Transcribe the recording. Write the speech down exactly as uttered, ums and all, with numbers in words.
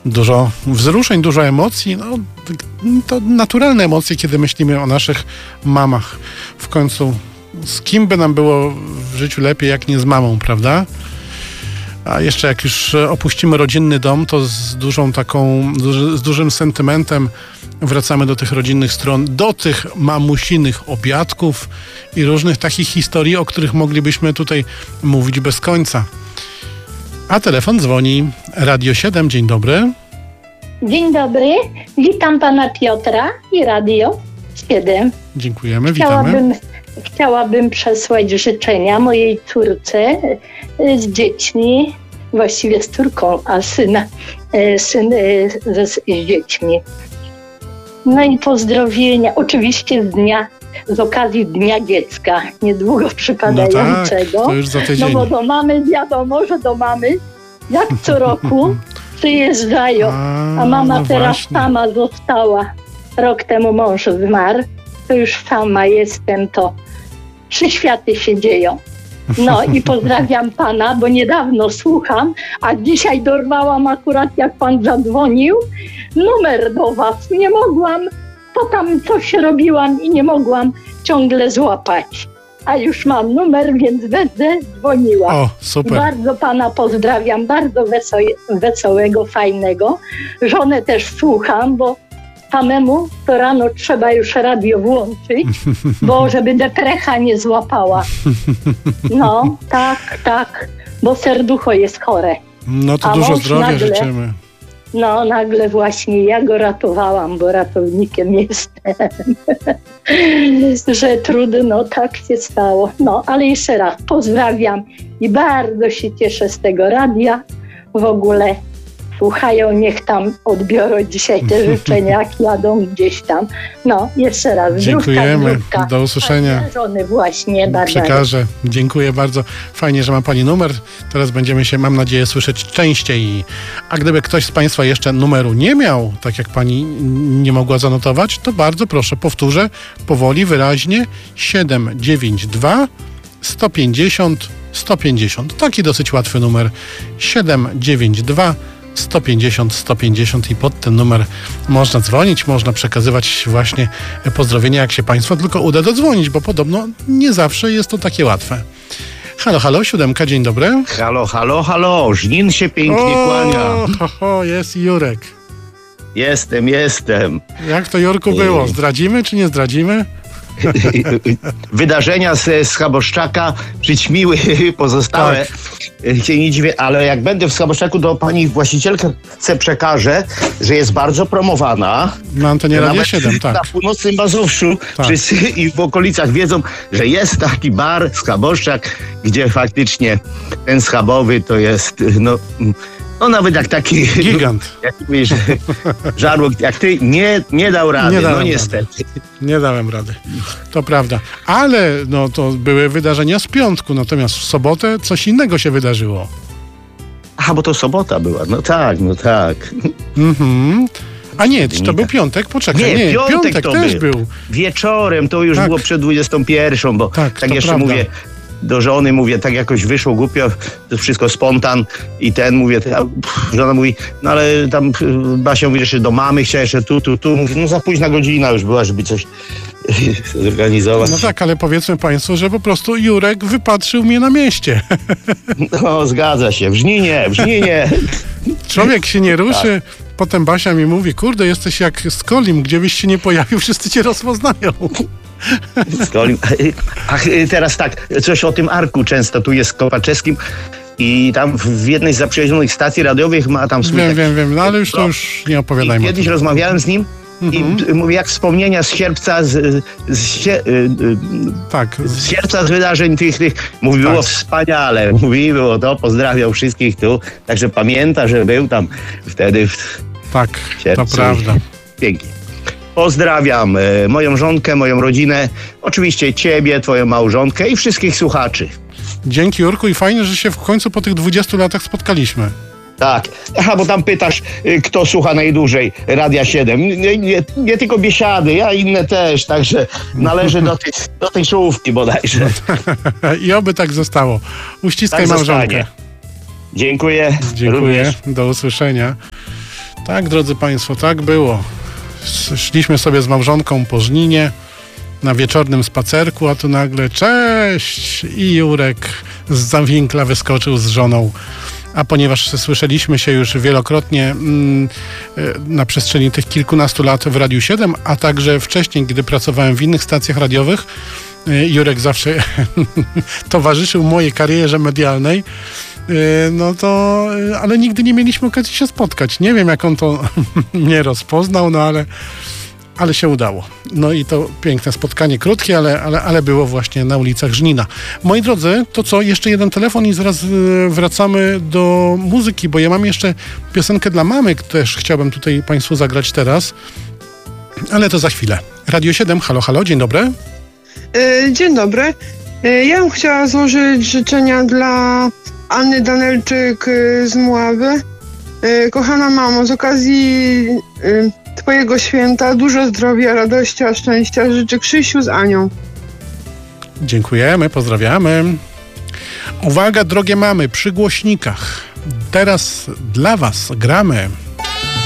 Dużo wzruszeń, dużo emocji. No, to naturalne emocje, kiedy myślimy o naszych mamach. W końcu z kim by nam było w życiu lepiej, jak nie z mamą, prawda? A jeszcze jak już opuścimy rodzinny dom, to z dużą taką, z dużym sentymentem wracamy do tych rodzinnych stron, do tych mamusinych obiadków i różnych takich historii, o których moglibyśmy tutaj mówić bez końca. A telefon dzwoni. Radio siedem, dzień dobry. Dzień dobry, witam pana Piotra i Radio siedem. Dziękujemy, chciałabym, witamy. Chciałabym przesłać życzenia mojej córce z dziećmi, właściwie z córką, a syna, syn z, z dziećmi. No i pozdrowienia, oczywiście z dnia, z okazji Dnia Dziecka, niedługo przypadającego. No tak, to już za tydzień. No bo do mamy, wiadomo, że do mamy, jak co roku przyjeżdżają, a, a mama no teraz właśnie. sama została. Rok temu mąż zmarł, to już sama jestem, to trzy światy się dzieją. No i pozdrawiam pana, bo niedawno słucham, a dzisiaj dorwałam akurat, jak pan zadzwonił, numer do was. Nie mogłam, to tam coś robiłam i nie mogłam ciągle złapać. A już mam numer, więc będę dzwoniła. O, super. Bardzo pana pozdrawiam, bardzo wesołe, wesołego, fajnego. Żonę też słucham, bo samemu to rano trzeba już radio włączyć, bo żeby deprecha nie złapała. No, tak, tak, bo serducho jest chore. No to A dużo mąż zdrowia nagle, życzymy. No, nagle właśnie ja go ratowałam, bo ratownikiem jestem. Że trudno, tak się stało. No, ale jeszcze raz pozdrawiam i bardzo się cieszę z tego radia. W ogóle słuchają, niech tam odbiorą dzisiaj te życzenia, jak jadą gdzieś tam. No, jeszcze raz. Dziękujemy. Zdrówka, zdrówka. Do usłyszenia. A żony właśnie, Barbary. Przekażę. Dziękuję bardzo. Fajnie, że ma pani numer. Teraz będziemy się, mam nadzieję, słyszeć częściej. A gdyby ktoś z państwa jeszcze numeru nie miał, tak jak pani nie mogła zanotować, to bardzo proszę, powtórzę powoli, wyraźnie. siedem dziewięć dwa sto pięćdziesiąt sto pięćdziesiąt. Taki dosyć łatwy numer. siedem dziewięć dwa sto pięćdziesiąt sto pięćdziesiąt i pod ten numer można dzwonić, można przekazywać właśnie pozdrowienia, jak się państwu tylko uda dodzwonić, bo podobno nie zawsze jest to takie łatwe. Halo, halo, siódemka, dzień dobry. Halo, halo, halo, Żnin się pięknie o, kłania. Ho, ho, jest Jurek. Jestem, jestem. Jak to, Jurku, było? Zdradzimy czy nie zdradzimy? Wydarzenia z Schaboszczaka przyćmiły pozostałe. Tak. Cię nie dziwię, ale jak będę w Schaboszczaku, to pani właścicielkę przekażę, że jest bardzo promowana. Na antenie Radio Nawet siedem, tak. Na północnym Mazowszu Tak. wszyscy i w okolicach wiedzą, że jest taki bar Schaboszczak, gdzie faktycznie ten schabowy to jest, no, no nawet jak taki... Gigant. Jak mówisz, żarłok, jak ty, nie, nie dał rady, Nie dałem no niestety. rady. Nie dałem rady. To prawda. Ale no to były wydarzenia z piątku, natomiast w sobotę coś innego się wydarzyło. Aha, bo to sobota była, no tak, no tak. Mhm. A nie, czy to był piątek? Poczekaj, Nie, nie, piątek piątek to też był. był. Wieczorem, to już Tak. było przed dwudziestą pierwszą, bo Tak, tak to jeszcze prawda. mówię do żony, mówię, tak jakoś wyszło głupio, to wszystko spontan i ten, mówię, a, pff, żona mówi, no ale tam pff, Basia mówi, że jeszcze do mamy chciała, jeszcze tu, tu, tu, mówi, no za późna godzina już była, żeby coś zorganizować. No tak, ale powiedzmy państwu, że po prostu Jurek wypatrzył mnie na mieście. No, zgadza się, w Żninie, w Żninie. Człowiek się nie ruszy, potem Basia mi mówi, kurde, jesteś jak z Kolim, gdzie byś się nie pojawił, wszyscy cię rozpoznają. Skolim. Ach, teraz tak, coś o tym Arku często tu jest z Kopaczewskim i tam w jednej z zaprzyjaźnionych stacji radiowych ma tam swój... Wiem, wiem, wiem, no ale już to już nie opowiadajmy. I kiedyś rozmawiałem z nim Mhm. i mówię, jak wspomnienia z sierpca, z, z, sie, y, y, Tak. z sierpca z wydarzeń tych, tych mówi, było Tak. wspaniale, mówi, było to, pozdrawiał wszystkich tu, także pamięta, że był tam wtedy w Tak, sierpcu. to prawda. Pięknie. Pozdrawiam y, moją żonkę, moją rodzinę, oczywiście ciebie, twoją małżonkę i wszystkich słuchaczy. Dzięki, Jurku, i fajnie, że się w końcu po tych dwudziestu latach spotkaliśmy. Tak. Aha, bo tam pytasz, y, kto słucha najdłużej Radia siedem. Nie, nie, nie tylko Biesiady, ja inne też, także należy do tej, do tej czołówki bodajże. I oby tak zostało. Uściskaj Tak małżonkę. zostanie. Dziękuję. Dziękuję. Również. Do usłyszenia. Tak, drodzy Państwo, tak było. Szliśmy sobie z małżonką po Żninie na wieczornym spacerku, a tu nagle cześć! I Jurek z Zawinkla wyskoczył z żoną. A ponieważ słyszeliśmy się już wielokrotnie mm, na przestrzeni tych kilkunastu lat w Radiu siedem, a także wcześniej, gdy pracowałem w innych stacjach radiowych, Jurek zawsze towarzyszył mojej karierze medialnej, no to, ale nigdy nie mieliśmy okazji się spotkać. Nie wiem, jak on to mnie rozpoznał, no ale, ale się udało. No i to piękne spotkanie, krótkie, ale, ale, ale było właśnie na ulicach Żnina. Moi drodzy, to co? Jeszcze jeden telefon i zaraz wracamy do muzyki, bo ja mam jeszcze piosenkę dla mamy, też chciałbym tutaj Państwu zagrać teraz, ale to za chwilę. Radio siedem, halo, halo, dzień dobry. Dzień dobry. Ja bym chciała złożyć życzenia dla Anny Danelczyk z Mławy. Kochana mamo, z okazji Twojego święta dużo zdrowia, radości, a szczęścia życzy Krzysiu z Anią. Dziękujemy, pozdrawiamy. Uwaga, drogie mamy, przy głośnikach. Teraz dla Was gramy